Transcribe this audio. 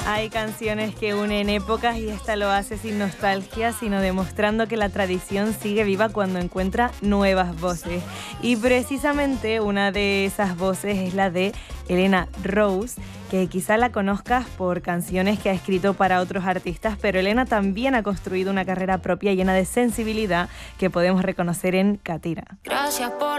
Hay canciones que unen épocas y esta lo hace sin nostalgia, sino demostrando que la tradición sigue viva cuando encuentra nuevas voces. Y precisamente una de esas voces es la de Elena Rose, que quizá la conozcas por canciones que ha escrito para otros artistas, pero Elena también ha construido una carrera propia llena de sensibilidad que podemos reconocer en Catira. Gracias por